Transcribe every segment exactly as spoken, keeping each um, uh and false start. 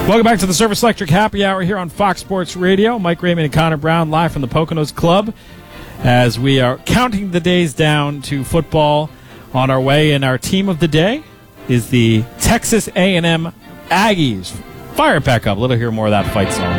Welcome back to the Service Electric Happy Hour here on Fox Sports Radio. Mike Raymond and Connor Brown live from the Poconos Club as we are counting the days down to football on our way. And our team of the day is the Texas A and M Aggies. Fire it back up. Let us hear more of that fight song.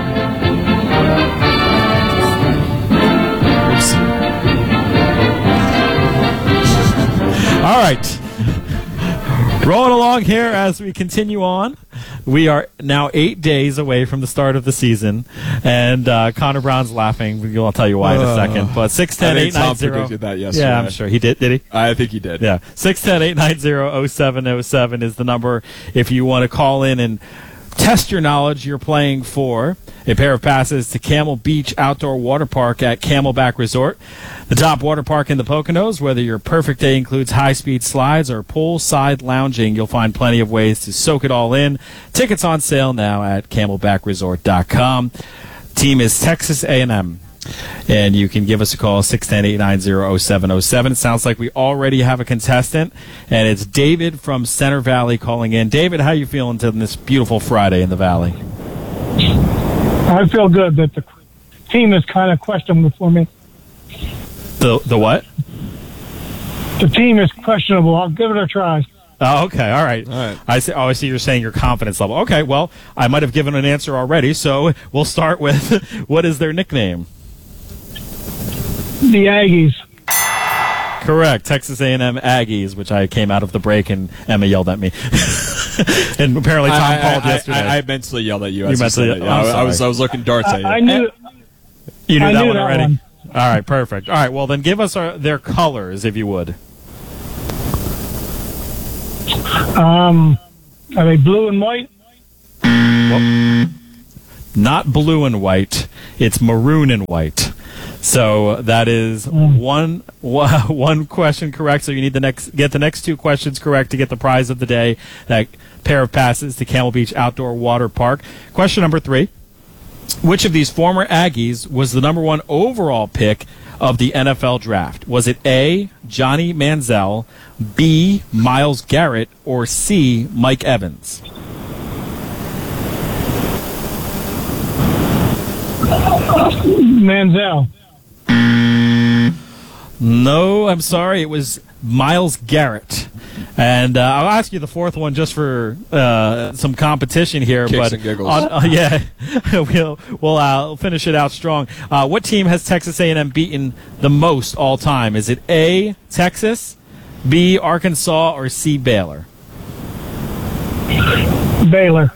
All right. Rolling along here as we continue on. We are now eight days away from the start of the season, and uh, Connor Brown's laughing. I'll tell you why in a second. But six ten, eight nine zero. Tom predicted that yesterday. Yeah, I'm sure he did. Did he? I think he did. Yeah. six ten, eight nine zero, oh seven oh seven is the number if you want to call in and test your knowledge. You're playing for a pair of passes to Camel Beach Outdoor Water Park at Camelback Resort, the top water park in the Poconos. Whether your perfect day includes high-speed slides or poolside lounging, you'll find plenty of ways to soak it all in. Tickets on sale now at camelback resort dot com. Team is Texas A and M. And you can give us a call, six one zero, eight nine zero, oh seven oh seven. It sounds like we already have a contestant, and it's David from Center Valley calling in. David, how you feeling to this beautiful Friday in the Valley? I feel good, that the team is kind of questionable for me. The the what? The team is questionable. I'll give it a try. Oh, okay, all right. All right. I see. Oh, I see. You're saying your confidence level. Okay, well, I might have given an answer already, so we'll start with what is their nickname? The Aggies. Correct. Texas A and M Aggies, which I came out of the break and Emma yelled at me. And apparently Tom I, called I, yesterday. I, I mentally yelled at you. You as mentally said that. yelled- Yeah, I'm I, I was sorry. I was looking darts at you. I, I knew. You knew I that knew one that already? one. All right, perfect. All right, well, then give us our, their colors, if you would. Um, are they blue and white? Well, not blue and white. It's maroon and white. So that is one one question correct. So you need the next get the next two questions correct to get the prize of the day, that pair of passes to Camel Beach Outdoor Water Park. Question number three. Which of these former Aggies was the number one overall pick of the N F L draft? Was it A, Johnny Manziel, B, Myles Garrett, or C, Mike Evans? Manziel. No, I'm sorry. It was Myles Garrett. And uh, I'll ask you the fourth one just for uh, some competition here. Kicks but and giggles. On, uh, yeah, we'll we'll uh, finish it out strong. Uh, what team has Texas A and M beaten the most all time? Is it A, Texas, B, Arkansas, or C, Baylor? Baylor.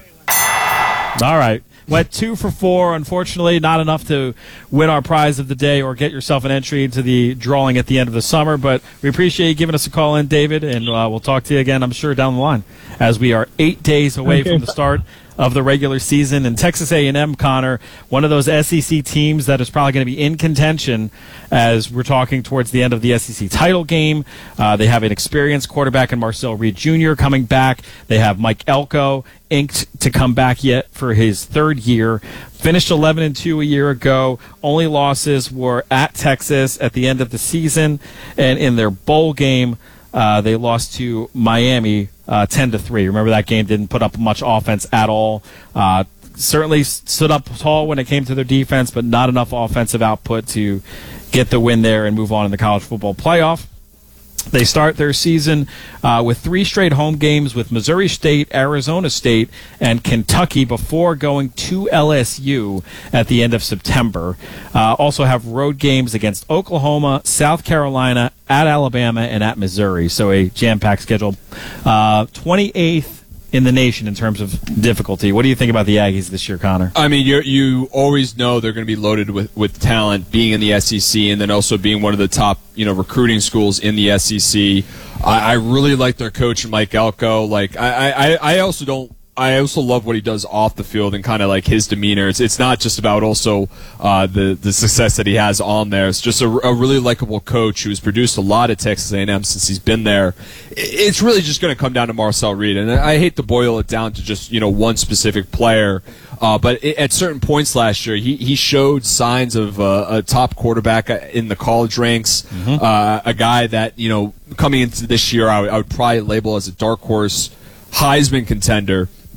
All right. Went two for four. Unfortunately, not enough to win our prize of the day or get yourself an entry into the drawing at the end of the summer. But we appreciate you giving us a call in, David, and uh, we'll talk to you again, I'm sure, down the line, as we are eight days away Okay. from the start of the regular season. And Texas A and M, Connor, one of those S E C teams that is probably going to be in contention as we're talking towards the end of the S E C title game. Uh, they have an experienced quarterback in Marcel Reed Junior coming back. They have Mike Elko inked to come back yet for his third year. Finished eleven and two a year ago. Only losses were at Texas at the end of the season, and in their bowl game, uh, they lost to Miami uh, ten to three. Remember that game? Didn't put up much offense at all. Uh, certainly stood up tall when it came to their defense, but not enough offensive output to get the win there and move on in the college football playoff. They start their season uh, with three straight home games with Missouri State, Arizona State, and Kentucky before going to L S U at the end of September. Uh, also have road games against Oklahoma, South Carolina, at Alabama, and at Missouri. So a jam-packed schedule. Uh, twenty-eighth in the nation in terms of difficulty. What do you think about the Aggies this year, Connor? I mean, you you always know they're going to be loaded with, with talent, being in the S E C, and then also being one of the top, you know, recruiting schools in the S E C. I, I really like their coach, Mike Elko. Like, I, I, I also don't. I also love what he does off the field and kind of like his demeanor. It's it's not just about also uh, the the success that he has on there. It's just a, a really likable coach who's produced a lot at Texas A and M since he's been there. It's really just going to come down to Marcel Reed, and I hate to boil it down to just you know one specific player. Uh, but it, at certain points last year, he, he showed signs of uh, a top quarterback in the college ranks, mm-hmm. uh, a guy that you know coming into this year I would, I would probably label as a dark horse Heisman contender.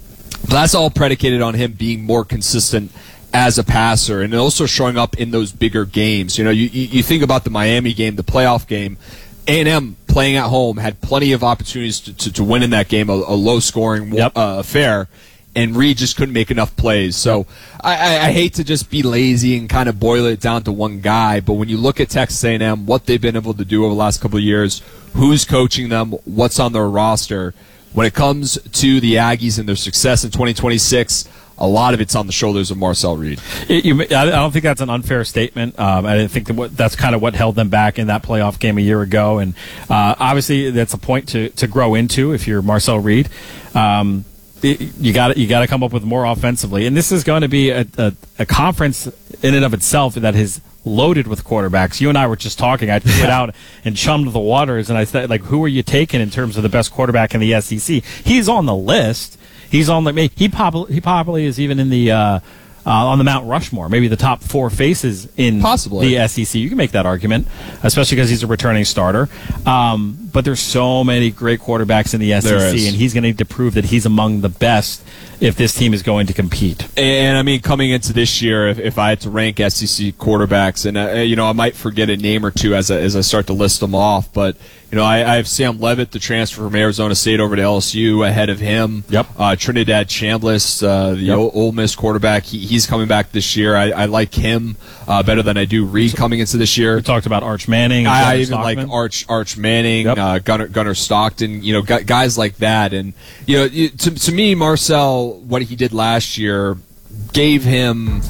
But that's all predicated on him being more consistent as a passer and also showing up in those bigger games. You know, you, you think about the Miami game, the playoff game. A and M playing at home had plenty of opportunities to, to, to win in that game, a, a low-scoring yep. uh, affair, and Reed just couldn't make enough plays. So I, I, I hate to just be lazy and kind of boil it down to one guy, but when you look at Texas A and M, what they've been able to do over the last couple of years, who's coaching them, what's on their roster, when it comes to the Aggies and their success in twenty twenty-six, a lot of it's on the shoulders of Marcel Reed. It, you, I don't think that's an unfair statement. Um, I think that what, that's kind of what held them back in that playoff game a year ago. And uh, obviously, that's a point to, to grow into if you're Marcel Reed. Um, it, you got you got to come up with more offensively. And this is going to be a, a, a conference in and of itself that is loaded with quarterbacks. You and I were just talking. I went out and chummed the waters, and I said, like, who are you taking in terms of the best quarterback in the S E C? He's on the list. He's on the he probably he probably is even in the uh, uh, on the Mount Rushmore, maybe the top four faces in Possibly. the S E C. You can make that argument, especially because he's a returning starter. Um, but there's so many great quarterbacks in the S E C, and he's going to need to prove that he's among the best if this team is going to compete. And, I mean, coming into this year, if, if I had to rank S E C quarterbacks, and, uh, you know, I might forget a name or two as I, as I start to list them off, but, you know, I, I have Sam Leavitt, the transfer from Arizona State over to L S U, ahead of him. Yep. Uh, Trinidad Chambliss, uh, the yep. Ole Miss quarterback, he, he's coming back this year. I, I like him uh, better than I do Reed coming into this year. We talked about Arch Manning. And I, I even Stockman. like Arch Arch Manning, yep. uh, Gunnar, Gunnar Stockton, you know, guys like that. And, you know, you, to, to me, Marcel, what he did last year gave him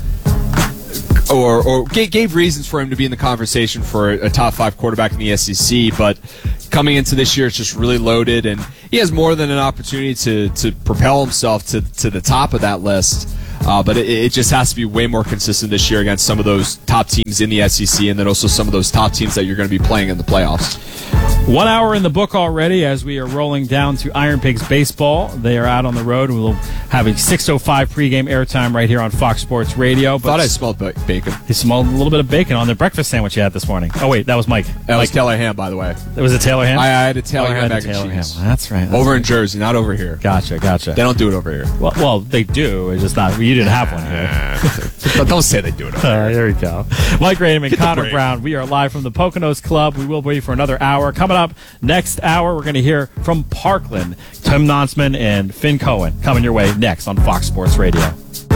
or, or gave, gave reasons for him to be in the conversation for a, a top five quarterback in the S E C, but coming into this year, it's just really loaded, and he has more than an opportunity to, to propel himself to, to the top of that list. Uh, but it, it just has to be way more consistent this year against some of those top teams in the S E C, and then also some of those top teams that you're going to be playing in the playoffs. One hour in the book already as we are rolling down to Iron Pigs baseball. They are out on the road. We'll have a six oh five pregame airtime right here on Fox Sports Radio. But Thought I smelled bacon. He smelled a little bit of bacon on the breakfast sandwich you had this morning. Oh, wait, that was Mike. That Mike. was Taylor ham, by the way. It was a Taylor ham? I, I had a Taylor oh, ham mac Taylor and cheese. Ham. That's right. That's over right. in Jersey, not over here. Gotcha, gotcha. They don't do it over here. Well, well they do. It's just not. You didn't have one here. Don't say they do it over here. Uh, there we go. Mike Raymond, Connor Brown. We are live from the Poconos Club. We will be for another hour. Coming up next hour, we're going to hear from Parkland. Tim Nonsman and Finn Cohen coming your way next on Fox Sports Radio.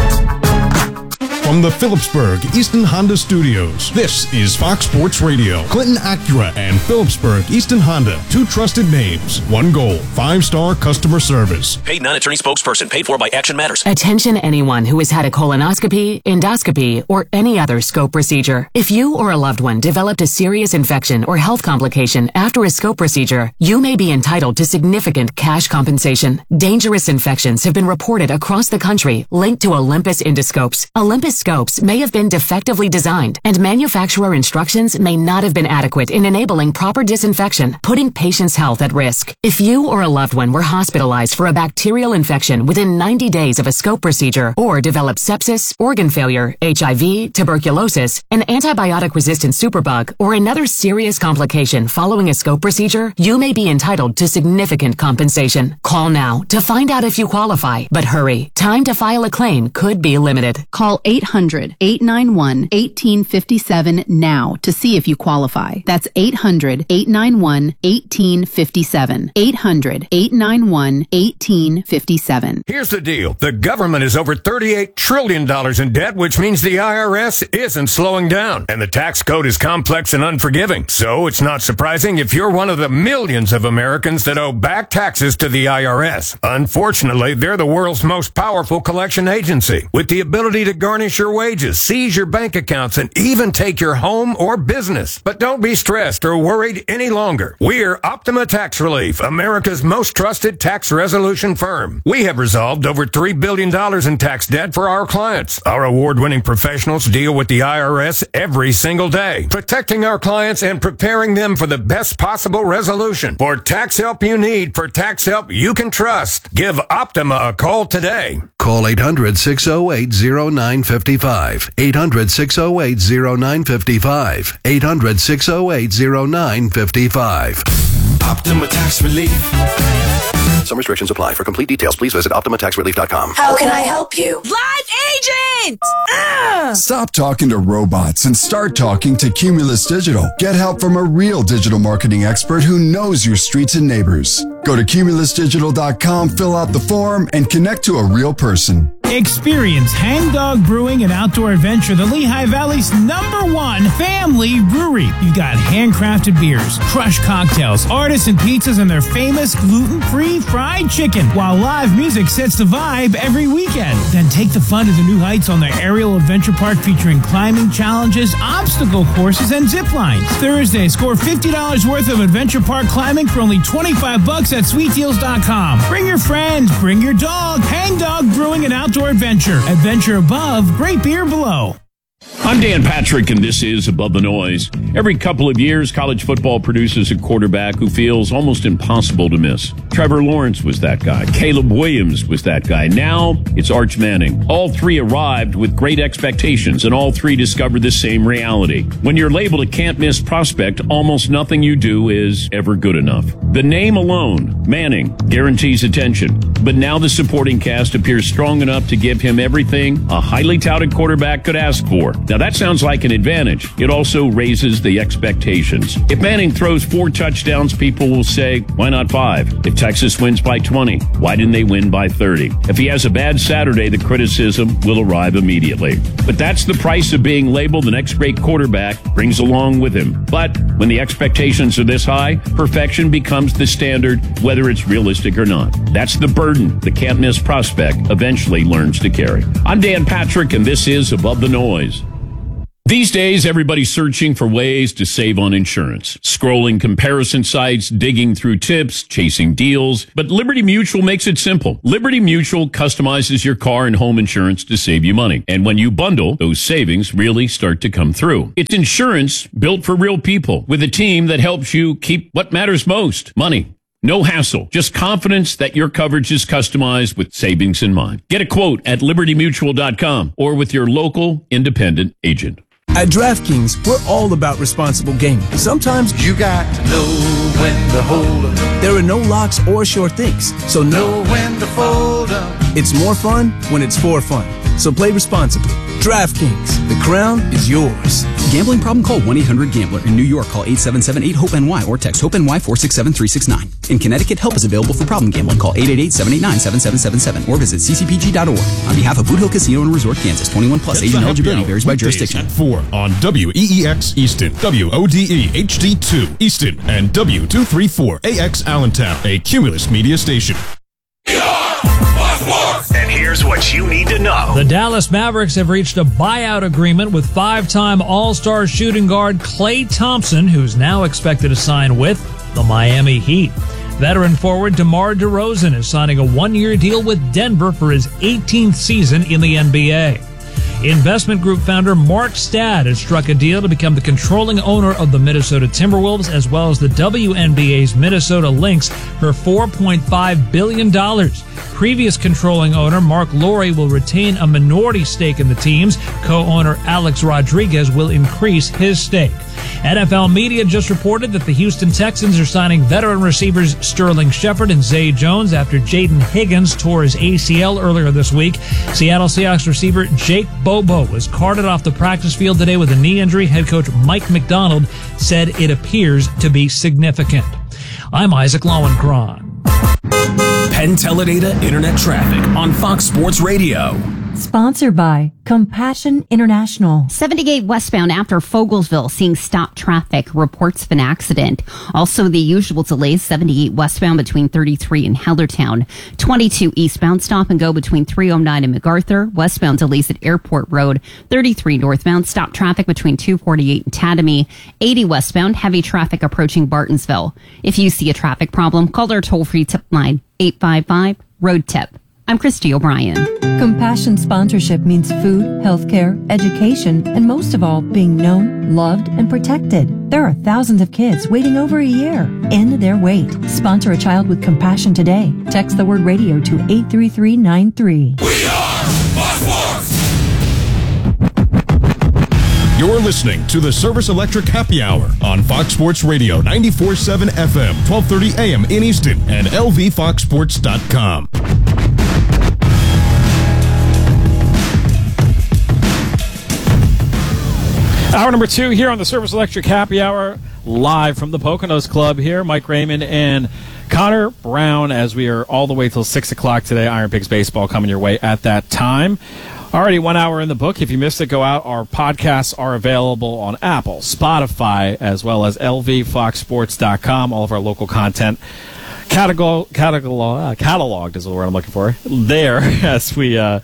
From the Phillipsburg Easton Honda Studios, this is Fox Sports Radio. Clinton Acura and Phillipsburg Easton Honda, two trusted names, one goal, five-star customer service. Paid non-attorney spokesperson, paid for by Action Matters. Attention anyone who has had a colonoscopy, endoscopy, or any other scope procedure. If you or a loved one developed a serious infection or health complication after a scope procedure, you may be entitled to significant cash compensation. Dangerous infections have been reported across the country linked to Olympus endoscopes. Olympus scopes may have been defectively designed, and manufacturer instructions may not have been adequate in enabling proper disinfection, putting patients' health at risk. If you or a loved one were hospitalized for a bacterial infection within ninety days of a scope procedure, or developed sepsis, organ failure, H I V, tuberculosis, an antibiotic-resistant superbug, or another serious complication following a scope procedure, you may be entitled to significant compensation. Call now to find out if you qualify, but hurry. Time to file a claim could be limited. Call eight hundred, eight nine one, one eight five seven now to see if you qualify. That's eight hundred, eight nine one, one eight five seven. eight hundred, eight nine one, one eight five seven. Here's the deal. The government is over thirty-eight trillion dollars in debt, which means the I R S isn't slowing down. And the tax code is complex and unforgiving. So it's not surprising if you're one of the millions of Americans that owe back taxes to the I R S. Unfortunately, they're the world's most powerful collection agency, with the ability to garnish your wages, seize your bank accounts, and even take your home or business. But don't be stressed or worried any longer. We're Optima Tax Relief, America's most trusted tax resolution firm. We have resolved over three billion dollars in tax debt for our clients. Our award-winning professionals deal with the I R S every single day, protecting our clients and preparing them for the best possible resolution. For tax help you need, for tax help you can trust, give Optima a call today. Call eight hundred, six oh eight, oh nine five five. eight hundred, six oh eight, oh nine five five. eight hundred, six oh eight, oh nine five five. Optima Tax Relief. Some restrictions apply. For complete details, please visit Optima Tax Relief dot com. How can I help you? Live agent! Ah! Stop talking to robots and start talking to Cumulus Digital. Get help from a real digital marketing expert who knows your streets and neighbors. Go to Cumulus Digital dot com, fill out the form, and connect to a real person. Experience Hangdog Brewing and Outdoor Adventure, the Lehigh Valley's number one family brewery. You've got handcrafted beers, crushed cocktails, artisan pizzas, and their famous gluten-free fried chicken, while live music sets the vibe every weekend. Then take the fun to the new heights on their aerial adventure park featuring climbing challenges, obstacle courses, and zip lines. Thursday, score fifty dollars worth of adventure park climbing for only twenty-five bucks at sweet deals dot com. Bring your friends, bring your dog. Hangdog Brewing and Outdoor Adventure. Adventure above, great beer below. I'm Dan Patrick, and this is Above the Noise. Every couple of years, college football produces a quarterback who feels almost impossible to miss. Trevor Lawrence was that guy. Caleb Williams was that guy. Now, it's Arch Manning. All three arrived with great expectations, and all three discovered the same reality. When you're labeled a can't-miss prospect, almost nothing you do is ever good enough. The name alone, Manning, guarantees attention. But now the supporting cast appears strong enough to give him everything a highly touted quarterback could ask for. Now that sounds like an advantage. It also raises the expectations. If Manning throws four touchdowns, people will say, why not five? If Texas wins by twenty, why didn't they win by thirty? If he has a bad Saturday, the criticism will arrive immediately. But that's the price of being labeled the next great quarterback brings along with him. But when the expectations are this high, perfection becomes the standard, whether it's realistic or not. That's the burden the can't-miss prospect eventually learns to carry. I'm Dan Patrick, and this is Above the Noise. These days, everybody's searching for ways to save on insurance. Scrolling comparison sites, digging through tips, chasing deals. But Liberty Mutual makes it simple. Liberty Mutual customizes your car and home insurance to save you money. And when you bundle, those savings really start to come through. It's insurance built for real people with a team that helps you keep what matters most, money. No hassle, just confidence that your coverage is customized with savings in mind. Get a quote at Liberty Mutual dot com or with your local independent agent. At DraftKings, we're all about responsible gaming. Sometimes you got to know when to hold up. There are no locks or sure things, so know when to fold up. It's more fun when it's for fun. So play responsibly. DraftKings, the crown is yours. Gambling problem? Call one eight hundred gambler. In New York, call eight seven seven eight hope N Y or text HOPE-NY four six seven three six nine. In Connecticut, help is available for problem gambling. Call eight eight eight seven eight nine seven seven seven seven or visit c c p g dot org. On behalf of Boot Hill Casino and Resort, Kansas, twenty-one plus, age and eligibility varies by jurisdiction. At four on W E E X Easton, W O D E H D two Easton, and W two thirty-four A X Allentown, a Cumulus Media station. And here's what you need to know. The Dallas Mavericks have reached a buyout agreement with five-time All-Star shooting guard Klay Thompson, who's now expected to sign with the Miami Heat. Veteran forward DeMar DeRozan is signing a one-year deal with Denver for his eighteenth season in the N B A. Investment group founder Mark Stad has struck a deal to become the controlling owner of the Minnesota Timberwolves as well as the W N B A's Minnesota Lynx for four point five billion dollars. Previous controlling owner Mark Lowry will retain a minority stake in the teams. Co-owner Alex Rodriguez will increase his stake. N F L media just reported that the Houston Texans are signing veteran receivers Sterling Shepard and Zay Jones after Jaden Higgins tore his A C L earlier this week. Seattle Seahawks receiver Jake Bobo was carted off the practice field today with a knee injury. Head coach Mike McDonald said it appears to be significant. I'm Isaac Lowenkron. Penn Teledata Internet Traffic on Fox Sports Radio. Sponsored by Compassion International. seventy-eight westbound after Fogelsville, seeing stop traffic, reports of an accident. Also the usual delays, seventy-eight westbound between thirty-three and Hellertown. twenty-two eastbound, stop and go between three oh nine and MacArthur. Westbound delays at Airport Road. thirty-three northbound, stop traffic between two forty-eight and Tatamy. eighty westbound, heavy traffic approaching Bartonsville. If you see a traffic problem, call our toll-free tip line, eight five five, road tip. I'm Christy O'Brien. Compassion sponsorship means food, healthcare, education, and most of all, being known, loved, and protected. There are thousands of kids waiting over a year. End their wait. Sponsor a child with compassion today. Text the word radio to eight three three nine three. We are Fox Sports! You're listening to the Service Electric Happy Hour on Fox Sports Radio, ninety-four point seven F M, twelve thirty A M in Easton, and L V fox sports dot com. Hour number two here on the Service Electric Happy Hour, live from the Poconos Club here. Mike Raymond and Connor Brown, as we are all the way till six o'clock today. Iron Pigs Baseball coming your way at that time. Already one hour in the book. If you missed it, go out. Our podcasts are available on Apple, Spotify, as well as L V fox sports dot com. All of our local content catalog, catalog, uh, cataloged is the word I'm looking for there, as we uh,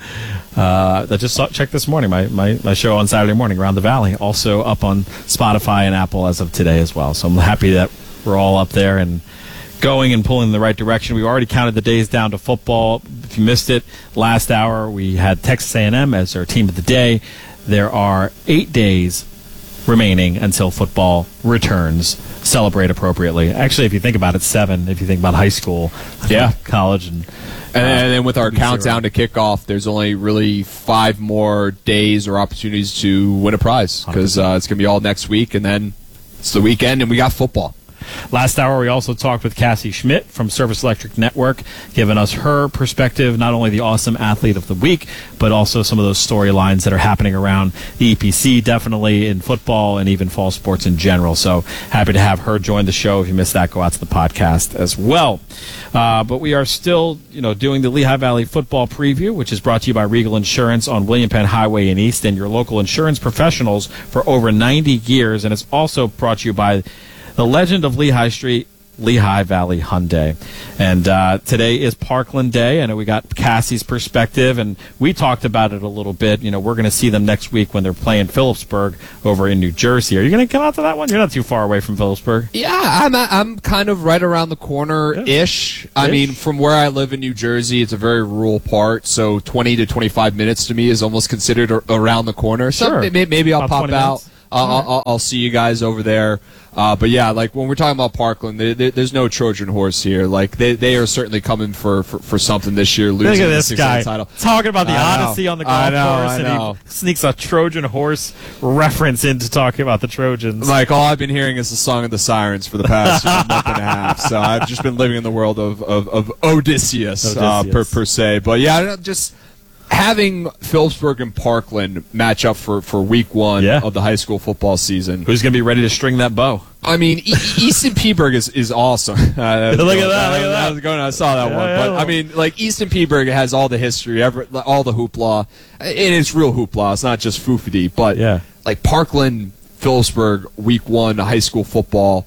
uh, I just saw, checked this morning, my, my, my show on Saturday morning, Around the Valley, also up on Spotify and Apple as of today as well. So I'm happy that we're all up there and going and pulling in the right direction. We already counted the days down to football. If you missed it, last hour we had Texas A and M as our team of the day. There are eight days remaining until football returns. Celebrate appropriately. Actually, if you think about it, seven. If you think about high school, yeah, college, and and, uh, and then with our countdown to kickoff, there's only really five more days or opportunities to win a prize because uh, it's going to be all next week, and then it's the weekend, and we got football. Last hour, we also talked with Cassie Schmidt from Service Electric Network, giving us her perspective, not only the awesome athlete of the week, but also some of those storylines that are happening around the E P C, definitely in football and even fall sports in general. So happy to have her join the show. If you missed that, go out to the podcast as well. Uh, but we are still, you know, doing the Lehigh Valley football preview, which is brought to you by Regal Insurance on William Penn Highway in Easton, your local insurance professionals for over ninety years. And it's also brought to you by the legend of Lehigh Street, Lehigh Valley Hyundai. And uh, today is Parkland Day. I know we got Cassie's perspective, and we talked about it a little bit. You know, we're going to see them next week when they're playing Phillipsburg over in New Jersey. Are you going to come out to that one? You're not too far away from Phillipsburg. Yeah, I'm I'm kind of right around the corner-ish. Yeah. I mean, from where I live in New Jersey, it's a very rural part, so twenty to twenty-five minutes to me is almost considered around the corner. So sure. maybe, maybe I'll About pop out. Uh, I'll, I'll see you guys over there. Uh, but yeah, like when we're talking about Parkland, they, they, there's no Trojan horse here. Like they, they are certainly coming for, for, for something this year. Losing Look at this the guy title. talking about the I Odyssey know. on the golf know, course, and he sneaks a Trojan horse reference into talking about the Trojans. Like all I've been hearing is the Song of the Sirens for the past month and a half. So I've just been living in the world of of, of Odysseus, Odysseus. Uh, per per se. But yeah, just having Phillipsburg and Parkland match up for, for week one yeah. of the high school football season. Who's going to be ready to string that bow? I mean, e- Easton Peaburg is, is awesome. Uh, look at that! Look at that! I was going. I saw that yeah, one, yeah, but I mean, like Easton Peaburg has all the history, ever, all the hoopla, and it's real hoopla. It's not just foofity, but yeah. like Parkland, Phillipsburg, week one high school football.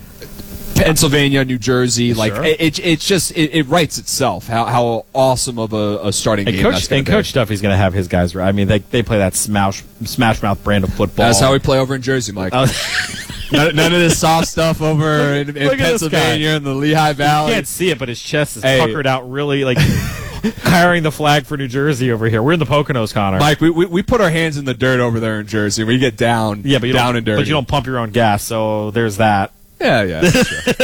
Pennsylvania, New Jersey, like sure. it, it, it's just it, it writes itself. How how awesome of a, a starting and game Coach, that's going and to be. Coach Duffy's going to have his guys. I mean, they they play that smash smash mouth brand of football. That's how we play over in Jersey, Mike. Uh, none, none of this soft stuff over in, in Pennsylvania and the Lehigh Valley. You can't see it, but his chest is Hey. puckered out, really like carrying the flag for New Jersey over here. We're in the Poconos, Connor. Mike, we, we we put our hands in the dirt over there in Jersey. We get down, yeah, but you down don't, and dirty. but you don't pump your own gas, so there's that. Yeah, yeah. That's true.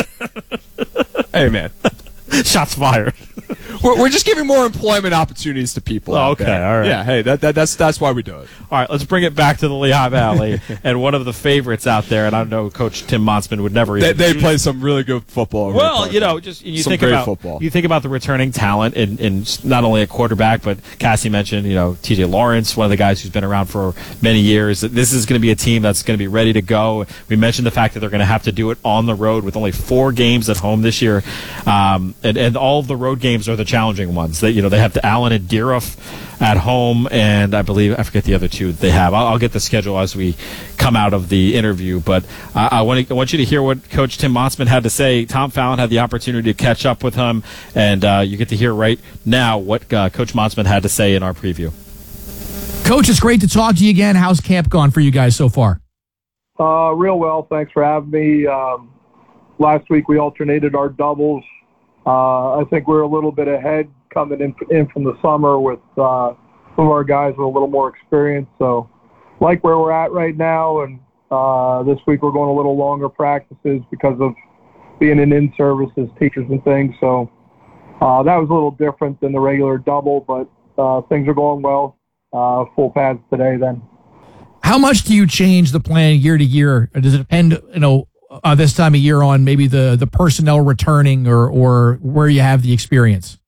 Hey, man. Shots fired. We're, we're just giving more employment opportunities to people. Oh, out okay, there. all right. Yeah, hey, that, that that's that's why we do it. All right, let's bring it back to the Lehigh Valley and one of the favorites out there. And I know Coach Tim Monsman would never They, even. they play some really good football. Over Well, there. you know, just you Some think great about football. you think about the returning talent in, in not only a quarterback, but Cassie mentioned, you know, T J Lawrence, one of the guys who's been around for many years. This is going to be a team that's going to be ready to go. We mentioned the fact that they're going to have to do it on the road with only four games at home this year, um, and and all of the road games are the challenging ones. That you know they have to Allen and Deeruff at home, and I believe I forget the other two they have. I'll, I'll get the schedule as we come out of the interview, but uh, I want to, I want you to hear what Coach Tim Monsman had to say. Tom Fallon had the opportunity to catch up with him, and uh, you get to hear right now what uh, Coach Monsman had to say in our preview. Coach, it's great to talk to you again. How's camp gone for you guys so far? Uh, real well. Thanks for having me. Um, last week we alternated our doubles. Uh, I think we're a little bit ahead coming in, in from the summer with uh, some of our guys with a little more experience. So like where we're at right now, and uh, this week we're going a little longer practices because of being in in-service as teachers and things. So uh, that was a little different than the regular double, but uh, things are going well. Uh, full pads today then. How much do you change the plan year to year? Or does it depend, you know, uh, this time of year on maybe the, the personnel returning or, or where you have the experience?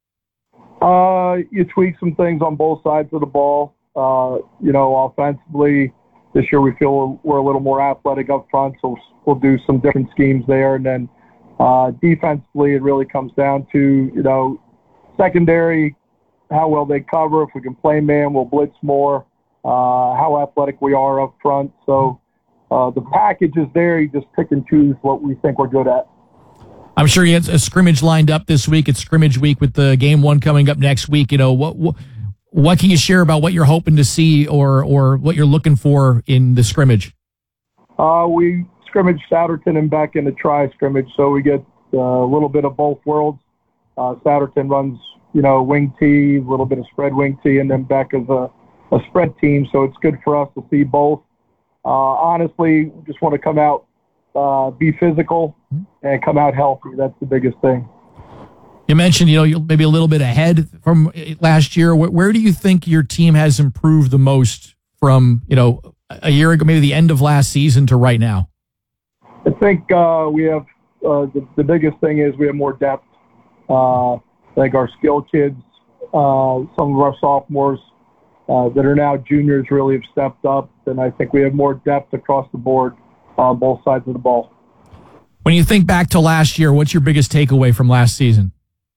Uh, you tweak some things on both sides of the ball. Uh, you know, offensively, this year we feel we're a little more athletic up front, so we'll do some different schemes there. And then uh, defensively, it really comes down to, you know, secondary, how well they cover. If we can play man, we'll blitz more. Uh, how athletic we are up front. So uh, the package is there. You just pick and choose what we think we're good at. I'm sure you have a scrimmage lined up this week. It's scrimmage week with the game one coming up next week. You know, what what, what can you share about what you're hoping to see or or what you're looking for in the scrimmage? Uh, we scrimmage Souderton and Beck in the tri-scrimmage, so we get uh, a little bit of both worlds. Uh, Souderton runs, you know, wing tee, a little bit of spread wing tee, and then Beck is a, a spread team, so it's good for us to see both. Uh, honestly, just want to come out, uh, be physical, and come out healthy. That's the biggest thing. You mentioned, you know, you're maybe a little bit ahead from last year. Where, where do you think your team has improved the most from, you know, a year ago, maybe the end of last season to right now? I think uh, we have uh, the, the biggest thing is we have more depth. Uh, I think our skill kids, uh, some of our sophomores uh, that are now juniors really have stepped up, and I think we have more depth across the board on both sides of the ball. When you think back to last year, what's your biggest takeaway from last season?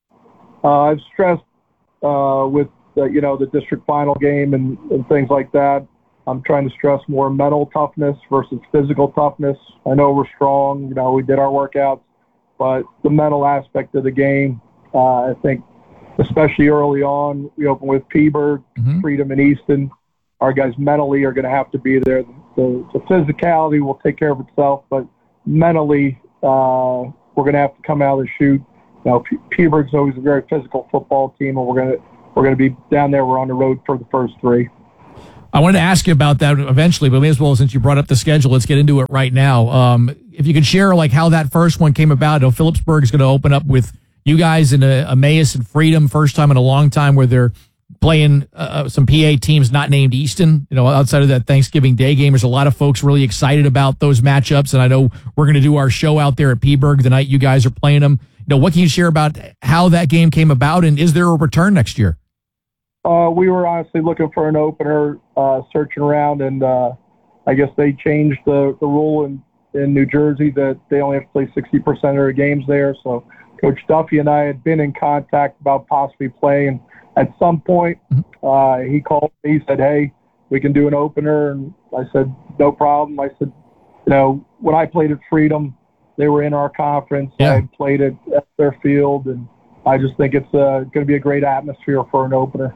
Uh, I've stressed uh, with the, you know, the district final game and, and things like that. I'm trying to stress more mental toughness versus physical toughness. I know we're strong. You know, we did our workouts, but the mental aspect of the game, uh, I think, especially early on, we open with Peaburg, mm-hmm. Freedom, and Easton. Our guys mentally are going to have to be there. The, the physicality will take care of itself, but mentally, uh, we're going to have to come out and shoot. You know, P- Peaburg's always a very physical football team, and we're going to we're going to be down there. We're on the road for the first three. I wanted to ask you about that eventually, but may as well, since you brought up the schedule, let's get into it right now. Um, if you could share like how that first one came about. I know Phillipsburg is going to open up with you guys in a, Emmaus and Freedom, first time in a long time where they're playing uh, some P A teams not named Easton. You know, outside of that Thanksgiving Day game, there's a lot of folks really excited about those matchups, and I know we're going to do our show out there at Peaburg the night you guys are playing them. You know, what can you share about how that game came about, and is there a return next year? Uh, we were honestly looking for an opener, uh, searching around, and uh, I guess they changed the, the rule in, in New Jersey that they only have to play sixty percent of their games there. So Coach Duffy and I had been in contact about possibly playing. At some point, uh, he called me, he said, hey, we can do an opener. And I said, no problem. I said, you know, when I played at Freedom, they were in our conference. Yeah. I played at, at their field, and I just think it's uh, going to be a great atmosphere for an opener.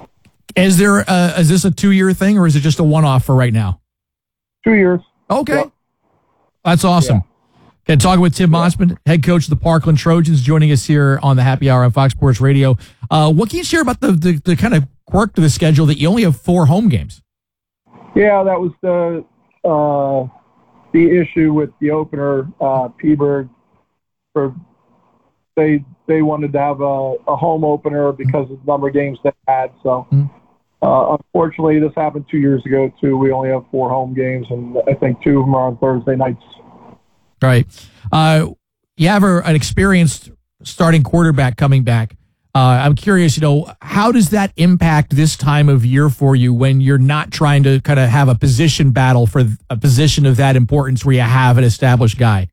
Is there uh, is this a two-year thing, or is it just a one-off for right now? Two years. Okay. Yep. That's awesome. Yeah. Okay, talking with Tim yeah. Mosman, head coach of the Parkland Trojans, joining us here on the Happy Hour on Fox Sports Radio. Uh, what can you share about the, the, the kind of quirk to the schedule that you only have four home games? Yeah, that was the uh, the issue with the opener. Uh, Peaburg, for they they wanted to have a, a home opener because of the number of games they had. So, mm. uh, unfortunately, this happened two years ago, too. We only have four home games, and I think two of them are on Thursday nights. Right. Uh, you have a, an experienced starting quarterback coming back. Uh, I'm curious, you know, how does that impact this time of year for you when you're not trying to kind of have a position battle for a position of that importance where you have an established guy?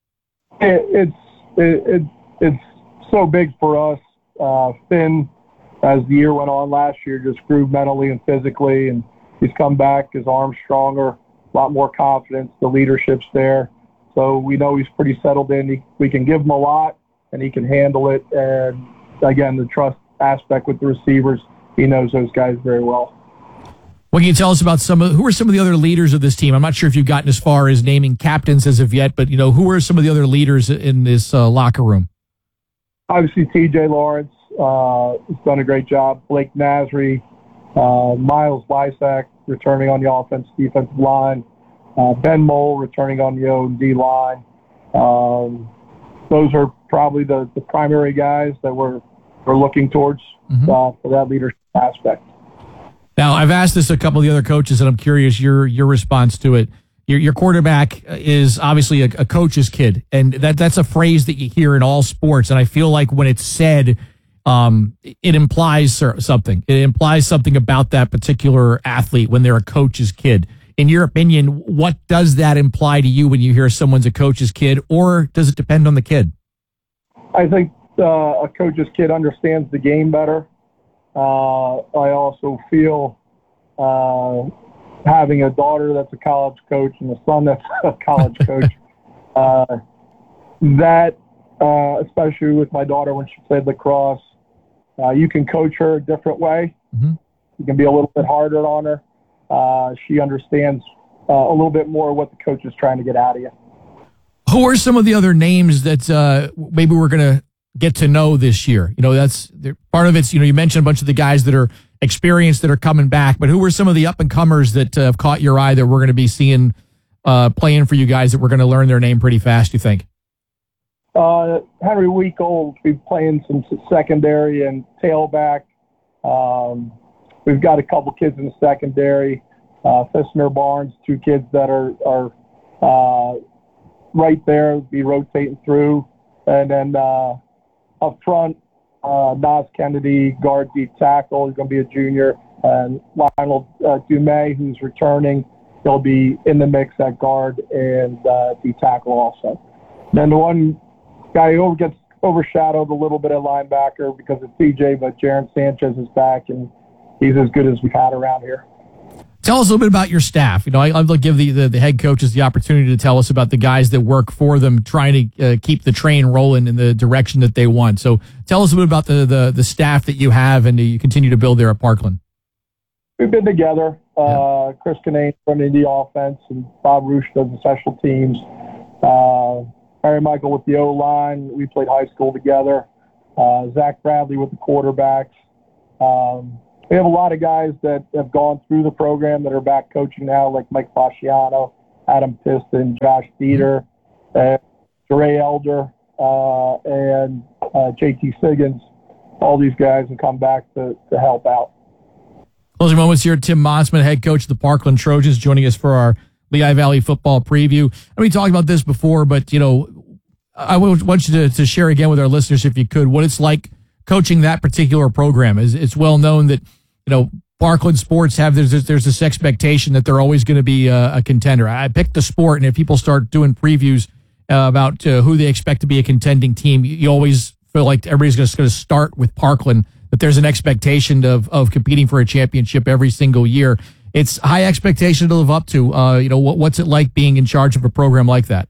It, it's it, it, it's so big for us. Uh, Finn, as the year went on last year, just grew mentally and physically, and he's come back, his arm's stronger, a lot more confidence, the leadership's there. So we know he's pretty settled in. He, we can give him a lot, and he can handle it. And, again, the trust aspect with the receivers, he knows those guys very well. What can you tell us about some of who are some of the other leaders of this team? I'm not sure if you've gotten as far as naming captains as of yet, but you know, who are some of the other leaders in this uh, locker room? Obviously, T J Lawrence uh, has done a great job. Blake Nasri, uh, Miles Lysak returning on the offense defensive line, uh, Ben Mole returning on the O and D line. Um, those are probably the, the primary guys that we're we're looking towards mm-hmm. uh, for that leadership aspect. Now, I've asked this to a couple of the other coaches, and I'm curious your your response to it. Your, your quarterback is obviously a, a coach's kid, and that that's a phrase that you hear in all sports. And I feel like when it's said, um, it implies something. It implies something about that particular athlete when they're a coach's kid. In your opinion, what does that imply to you when you hear someone's a coach's kid, or does it depend on the kid? I think uh, a coach's kid understands the game better. Uh, I also feel uh, having a daughter that's a college coach and a son that's a college coach, uh, that, uh, especially with my daughter when she played lacrosse, uh, you can coach her a different way. Mm-hmm. You can be a little bit harder on her. Uh, she understands uh, a little bit more what the coach is trying to get out of you. Who are some of the other names that uh, maybe we're going to get to know this year? You know, that's part of it's, you know, you mentioned a bunch of the guys that are experienced that are coming back, but who are some of the up and comers that uh, have caught your eye that we're going to be seeing uh, playing for you guys that we're going to learn their name pretty fast, you think? Uh, Henry Week will be playing some secondary and tailback. Um, we've got a couple kids in the secondary. Uh, Fissner Barnes, two kids that are, are uh, right there, be rotating through. And then uh, up front, uh, Nas Kennedy, guard deep tackle, he's going to be a junior. And Lionel uh, Dumais, who's returning, he'll be in the mix at guard and uh, deep tackle also. Then the one guy who gets overshadowed a little bit at linebacker because of T J, but Jaron Sanchez is back, and he's as good as we've had around here. Tell us a little bit about your staff. You know, I, I'd like to give the, the, the head coaches the opportunity to tell us about the guys that work for them, trying to uh, keep the train rolling in the direction that they want. So tell us a bit about the, the, the staff that you have and you continue to build there at Parkland. We've been together. Uh, Chris Kinane running the offense, and Bob Roosh does the special teams. Uh, Harry Michael with the O-line. We played high school together. Uh, Zach Bradley with the quarterbacks. Um, We have a lot of guys that have gone through the program that are back coaching now, like Mike Fasciano, Adam Piston, Josh Dieter, uh, Dre Elder, uh, and uh, J T Siggins. All these guys have come back to, to help out. Closing moments here. Tim Mossman, head coach of the Parkland Trojans, joining us for our Lehigh Valley football preview. And we talked about this before, but, you know, I want you to, to share again with our listeners, if you could, what it's like coaching that particular program. Is it's well known that, you know, Parkland sports have, there's, there's this expectation that they're always going to be a, a contender. I picked the sport, and if people start doing previews uh, about uh, who they expect to be a contending team, you, you always feel like everybody's just going to start with Parkland, that there's an expectation of, of competing for a championship every single year. It's high expectation to live up to. Uh, you know, what, what's it like being in charge of a program like that?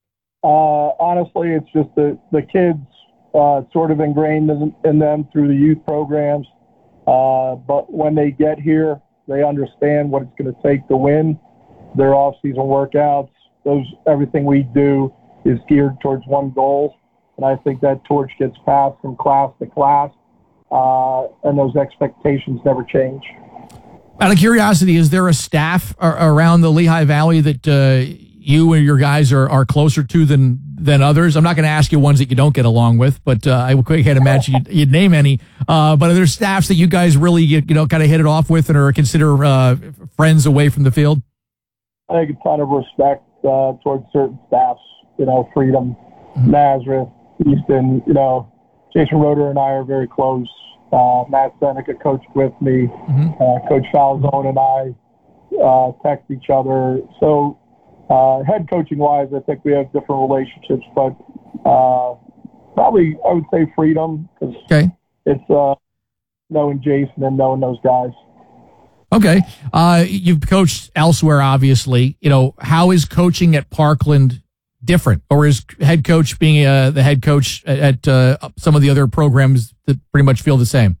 Uh, honestly, it's just the, the kids uh, sort of ingrained in, in them through the youth programs. Uh, but when they get here, they understand what it's going to take to win. Their off-season workouts, those everything we do is geared towards one goal. And I think that torch gets passed from class to class, uh, and those expectations never change. Out of curiosity, is there a staff around the Lehigh Valley that uh, you and your guys are, are closer to than than others? I'm not going to ask you ones that you don't get along with, but uh, I can't imagine you'd, you'd name any. Uh, but are there staffs that you guys really, you know, kind of hit it off with and are consider uh, friends away from the field? I think a ton of respect uh, towards certain staffs. You know, Freedom, mm-hmm. Nazareth, Easton. You know, Jason Roeder and I are very close. Uh, Matt Seneca coached with me. Mm-hmm. Uh, Coach Falzone and I uh, text each other. So uh, head coaching wise, I think we have different relationships, but uh, probably I would say Freedom, because okay. it's uh, knowing Jason and knowing those guys. Okay. Uh, you've coached elsewhere, obviously. You know, how is coaching at Parkland different, or is head coach being uh, the head coach at, at uh, some of the other programs that pretty much feel the same?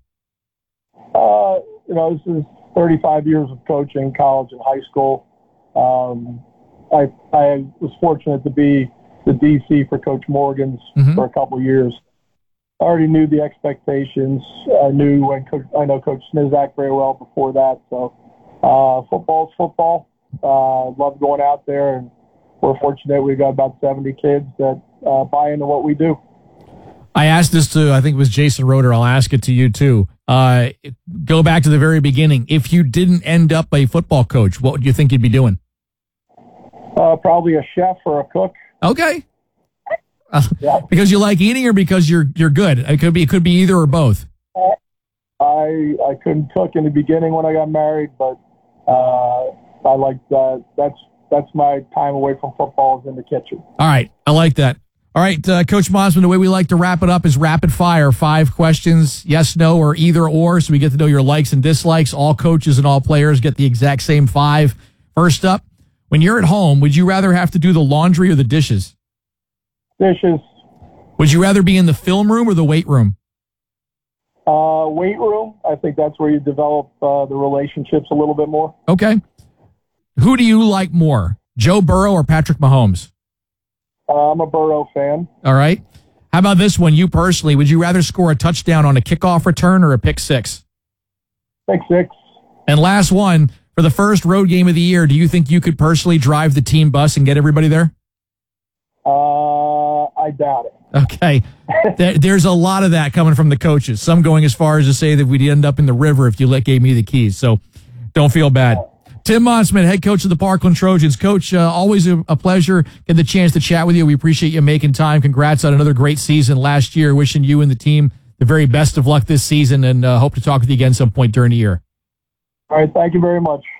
Uh, you know, this is thirty-five years of coaching, college and high school. Um, I, I was fortunate to be the D C for Coach Morgan's mm-hmm. for a couple of years. I already knew the expectations. I knew when Coach, I know Coach Snizak very well before that. So uh, football's football. Uh, love going out there, and we're fortunate we've got about seventy kids that uh, buy into what we do. I asked this to, I think it was Jason Roeder. I'll ask it to you too. Uh, go back to the very beginning. If you didn't end up a football coach, what would you think you'd be doing? Uh, probably a chef or a cook. Okay. Uh, yeah. Because you like eating, or because you're you're good? It could be it could be either or both. Uh, I I couldn't cook in the beginning when I got married, but uh, I like that. That's that's my time away from football is in the kitchen. All right, I like that. All right, uh, Coach Mosman, the way we like to wrap it up is rapid fire. Five questions, yes, no, or either or, so we get to know your likes and dislikes. All coaches and all players get the exact same five. First up, when you're at home, would you rather have to do the laundry or the dishes? Dishes. Would you rather be in the film room or the weight room? Uh, weight room. I think that's where you develop uh, the relationships a little bit more. Okay. Who do you like more, Joe Burrow or Patrick Mahomes? Uh, I'm a Burrow fan. All right. How about this one? You personally, would you rather score a touchdown on a kickoff return or a pick six? Pick six. And last one, for the first road game of the year, do you think you could personally drive the team bus and get everybody there? Uh, I doubt it. Okay. there, there's a lot of that coming from the coaches. Some going as far as to say that we'd end up in the river if you let gave me the keys. So don't feel bad. Tim Monsman, head coach of the Parkland Trojans. Coach, uh, always a, a pleasure getting the chance to chat with you. We appreciate you making time. Congrats on another great season last year. Wishing you and the team the very best of luck this season, and uh, hope to talk with you again some point during the year. All right. Thank you very much.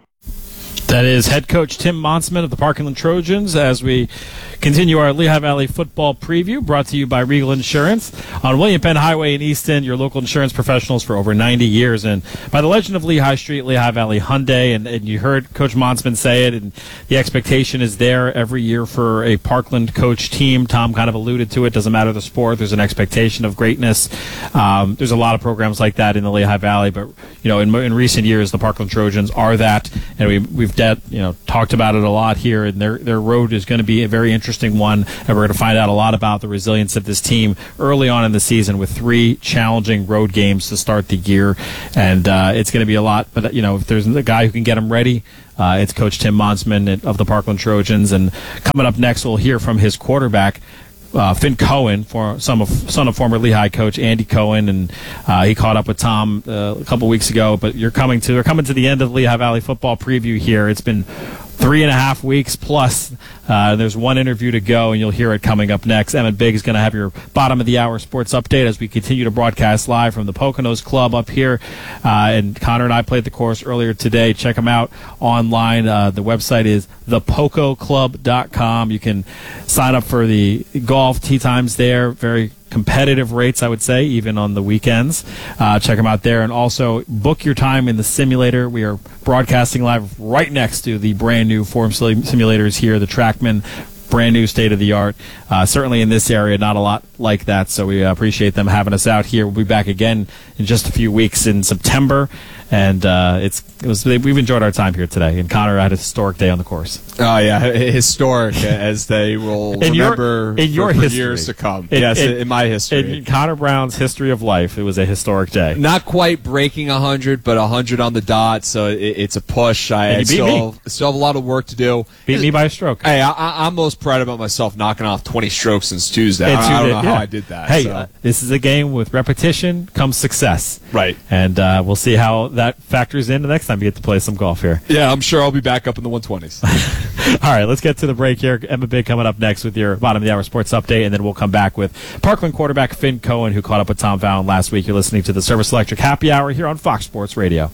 That is head coach Tim Monsman of the Parkland Trojans as we continue our Lehigh Valley football preview, brought to you by Regal Insurance on William Penn Highway in Easton, your local insurance professionals for over ninety years, and by the legend of Lehigh Street, Lehigh Valley Hyundai. And, and you heard Coach Monsman say it, and the expectation is there every year for a Parkland coach team. Tom kind of alluded to it. Doesn't matter the sport. There's an expectation of greatness. Um, there's a lot of programs like that in the Lehigh Valley, but you know, in, in recent years, the Parkland Trojans are that, and we, we've de- you know talked about it a lot here. And their their road is going to be a very interesting one. And we're going to find out a lot about the resilience of this team early on in the season with three challenging road games to start the year. And uh, it's going to be a lot. But, you know, if there's a guy who can get them ready, uh, it's Coach Tim Monsman of the Parkland Trojans. And coming up next, we'll hear from his quarterback, Uh, Finn Cohen, for son of son of former Lehigh coach Andy Cohen, and uh, he caught up with Tom uh, a couple weeks ago. But you're coming to they're coming to the end of the Lehigh Valley football preview here. It's been three and a half weeks plus. Uh, there's one interview to go, and you'll hear it coming up next. Emmett Bigg is going to have your bottom of the hour sports update as we continue to broadcast live from the Poconos Club up here. Uh, and Connor and I played the course earlier today. Check them out online. Uh, the website is the poco club dot com. You can sign up for the golf tee times there. Very competitive rates, I would say, even on the weekends. Uh, check them out there. And also book your time in the simulator. We are broadcasting live right next to the brand new Forum simulators here, the Trackman, brand new state-of-the-art. Uh, certainly in this area, not a lot like that, so we uh, appreciate them having us out here. We'll be back again in just a few weeks in September. And uh, it's it was we've enjoyed our time here today. And Connor had a historic day on the course. Oh yeah, historic as they will in remember your, in your for, for history. years to come. In, yes, in, in my history, in Connor Brown's history of life, it was a historic day. Not quite breaking a hundred, but a hundred on the dot. So it, it's a push. I, and you I beat still, me. still have a lot of work to do. Beat me by a stroke. Hey, I, I'm most proud about myself knocking off twenty strokes since Tuesday. And I, I don't did, know yeah. how I did that. Hey, so. uh, this is a game with repetition comes success. Right. And uh, we'll see how that factors in the next time you get to play some golf here. Yeah, I'm sure I'll be back up in the one twenties. All right, let's get to the break here. Emmett Bigg coming up next with your bottom of the hour sports update, and then we'll come back with Parkland quarterback Finn Cohen, who caught up with Tom Fallon last week. You're listening to the Service Electric Happy Hour here on Fox Sports Radio.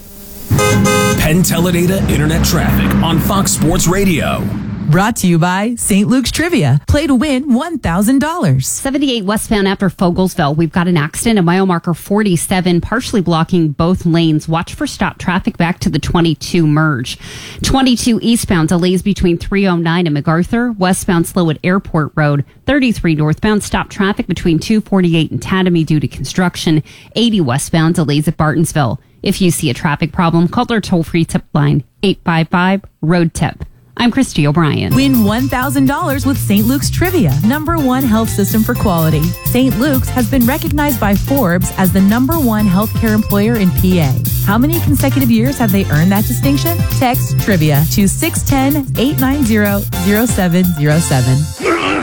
Penn Teledata Internet Traffic on Fox Sports Radio. Brought to you by Saint Luke's Trivia. Play to win one thousand dollars. seventy-eight westbound after Fogelsville. We've got an accident at mile marker forty-seven, partially blocking both lanes. Watch for stop traffic back to the twenty-two merge. twenty-two eastbound delays between three oh nine and MacArthur. Westbound slow at Airport Road. thirty-three northbound stop traffic between two forty-eight and Tatamy due to construction. eighty westbound delays at Bartonsville. If you see a traffic problem, call their toll-free tip line, eight five five, road tip. I'm Christy O'Brien. Win one thousand dollars with Saint Luke's Trivia, number one health system for quality. Saint Luke's has been recognized by Forbes as the number one healthcare employer in P A. How many consecutive years have they earned that distinction? Text Trivia to six one zero, eight nine zero, zero seven zero seven.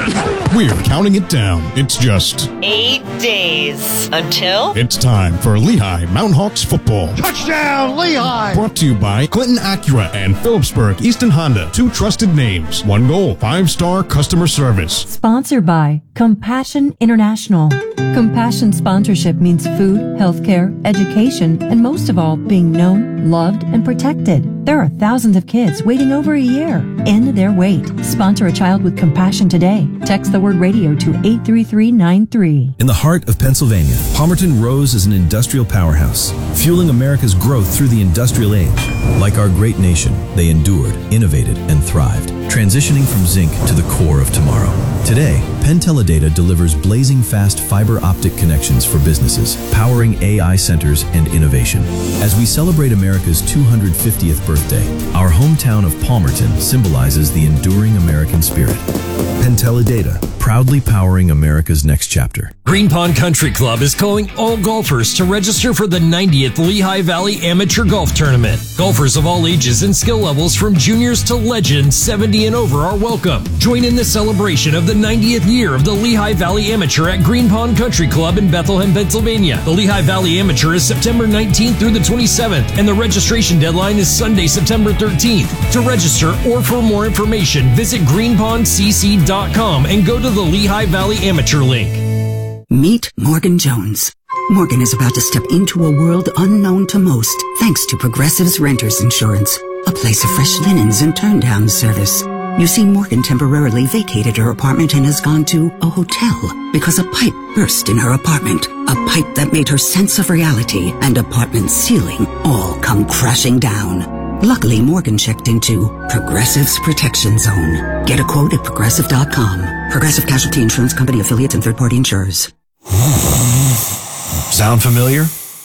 We're counting it down. It's just Eight days until it's time for Lehigh Mountain Hawks football. Touchdown, Lehigh! Brought to you by Clinton Acura and Phillipsburg Easton Honda. Two trusted names. One goal. Five-star customer service. Sponsored by Compassion International. Compassion sponsorship means food, healthcare, education, and most of all, being known, loved, and protected. There are thousands of kids waiting over a year. End their wait. Sponsor a child with compassion today. Text the word radio to eight three three nine three. In the heart of Pennsylvania, Palmerton rose as an industrial powerhouse, fueling America's growth through the industrial age. Like our great nation, they endured, innovated, and thrived, transitioning from zinc to the core of tomorrow. Today, Penn Teledata delivers blazing fast fiber optic connections for businesses, powering A I centers and innovation. As we celebrate America's two hundred fiftieth birthday, our hometown of Palmerton symbolizes the enduring American spirit. Penn Teledata, proudly powering America's next chapter. Green Pond Country Club is calling all golfers to register for the ninetieth Lehigh Valley Amateur Golf Tournament. Golfers of all ages and skill levels from juniors to legends seventy and over are welcome. Join in the celebration of the ninetieth year of the Lehigh Valley Amateur at Green Pond Country Club in Bethlehem, Pennsylvania. The Lehigh Valley Amateur is September nineteenth through the twenty-seventh, and the registration deadline is Sunday, September thirteenth. To register or for more information, visit green pond c c dot com and go to the Lehigh Valley Amateur link. Meet Morgan Jones. Morgan is about to step into a world unknown to most, thanks to Progressive's Renters Insurance, a place of fresh linens and turn-down service. You see, Morgan temporarily vacated her apartment and has gone to a hotel because a pipe burst in her apartment. A pipe that made her sense of reality and apartment ceiling all come crashing down. Luckily, Morgan checked into Progressive's Protection Zone. Get a quote at progressive dot com. Progressive Casualty Insurance Company affiliates and third-party insurers. Sound familiar?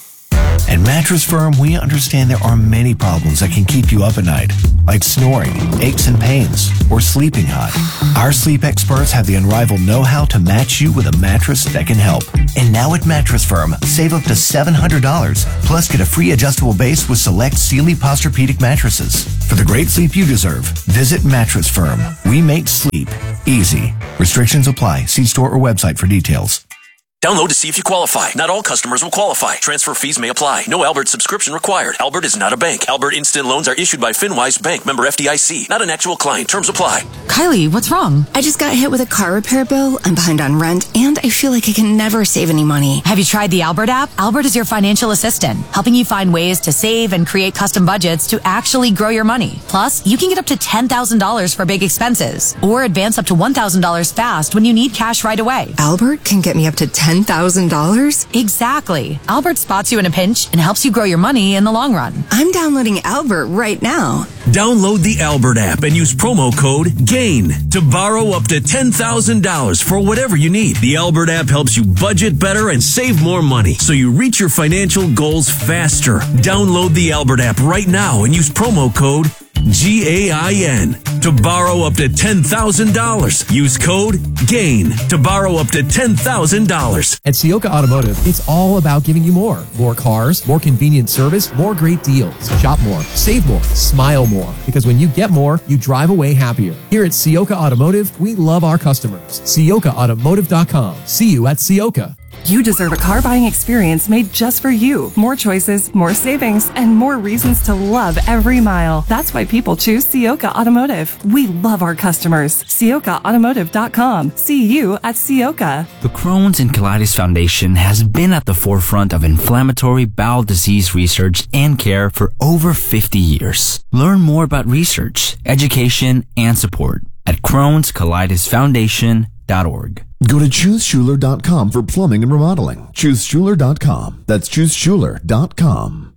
At Mattress Firm, we understand there are many problems that can keep you up at night, like snoring, aches and pains, or sleeping hot. Our sleep experts have the unrivaled know-how to match you with a mattress that can help. And now at Mattress Firm, save up to seven hundred dollars, plus get a free adjustable base with select Sealy Posturepedic mattresses. For the great sleep you deserve, visit Mattress Firm. We make sleep easy. Restrictions apply. See store or website for details. Download to see if you qualify. Not all customers will qualify. Transfer fees may apply. No Albert subscription required. Albert is not a bank. Albert Instant Loans are issued by FinWise Bank, member F D I C. Not an actual client. Terms apply. Kylie, what's wrong? I just got hit with a car repair bill. I'm behind on rent, and I feel like I can never save any money. Have you tried the Albert app? Albert is your financial assistant, helping you find ways to save and create custom budgets to actually grow your money. Plus, you can get up to ten thousand dollars for big expenses, or advance up to one thousand dollars fast when you need cash right away. Albert can get me up to ten thousand dollars? Exactly. Albert spots you in a pinch and helps you grow your money in the long run. I'm downloading Albert right now. Download the Albert app and use promo code GAIN to borrow up to ten thousand dollars for whatever you need. The Albert app helps you budget better and save more money, so you reach your financial goals faster. Download the Albert app right now and use promo code G A I N to borrow up to ten thousand dollars. Use code GAIN to borrow up to ten thousand dollars. At Sioka Automotive, it's all about giving you more. More cars, more convenient service, more great deals. Shop more, save more, smile more. Because when you get more, you drive away happier. Here at Sioka Automotive, we love our customers. Sioka Automotive dot com. See you at Sioka. You deserve a car buying experience made just for you. More choices, more savings, and more reasons to love every mile. That's why people choose Sioka Automotive. We love our customers. Sioka Automotive dot com. See you at Sioka. The Crohn's and Colitis Foundation has been at the forefront of inflammatory bowel disease research and care for over fifty years. Learn more about research, education, and support at Crohn's Colitis Foundation dot org. Go to choose schuler dot com for plumbing and remodeling. choose schuler dot com. That's choose schuler dot com.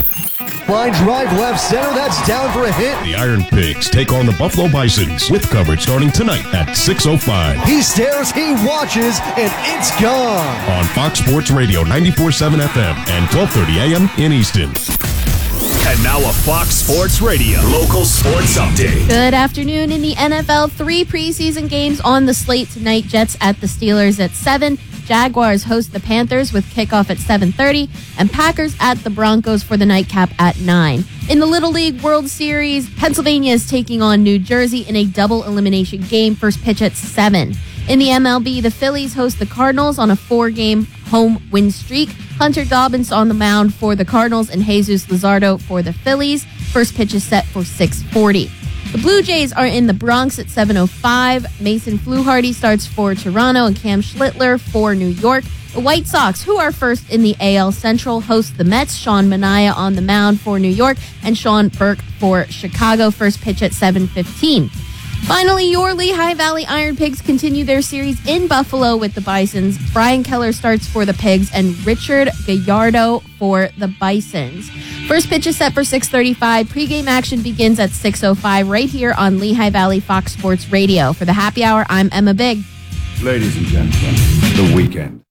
Line drive left center. That's down for a hit. The Iron Pigs take on the Buffalo Bisons with coverage starting tonight at six oh five. He stares, he watches, and it's gone. On Fox Sports Radio ninety-four point seven F M and twelve thirty A M in Easton. And now a Fox Sports Radio local sports update. Good afternoon. In the N F L, three preseason games on the slate tonight. Jets at the Steelers at seven. Jaguars host the Panthers with kickoff at seven thirty. And Packers at the Broncos for the nightcap at nine. In the Little League World Series, Pennsylvania is taking on New Jersey in a double elimination game. First pitch at seven. In the M L B, the Phillies host the Cardinals on a four-game home win streak. Hunter Dobbins on the mound for the Cardinals and Jesus Luzardo for the Phillies. First pitch is set for six forty. The Blue Jays are in the Bronx at seven oh five. Mason Fluharty starts for Toronto and Cam Schlittler for New York. The White Sox, who are first in the A L Central, host the Mets. Sean Manaea on the mound for New York and Sean Burke for Chicago. First pitch at seven fifteen. Finally, your Lehigh Valley Iron Pigs continue their series in Buffalo with the Bisons. Brian Keller starts for the Pigs and Richard Gallardo for the Bisons. First pitch is set for six thirty-five. Pre-game action begins at six oh five right here on Lehigh Valley Fox Sports Radio. For the Happy Hour, I'm Emma Big. Ladies and gentlemen, the weekend.